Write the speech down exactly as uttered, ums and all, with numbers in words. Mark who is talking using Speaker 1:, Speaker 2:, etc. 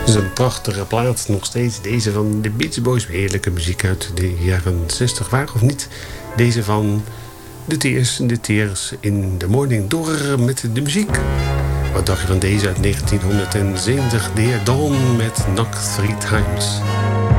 Speaker 1: Het is een prachtige plaat, nog steeds. Deze van de Beach Boys. Heerlijke muziek uit de jaren zestig. Waar of niet? Deze van de Tears, de Tears in the Morning. Door met de muziek. Wat dacht je van deze uit negentienhonderdzeventig? De heer Dawn met Knock Three Times.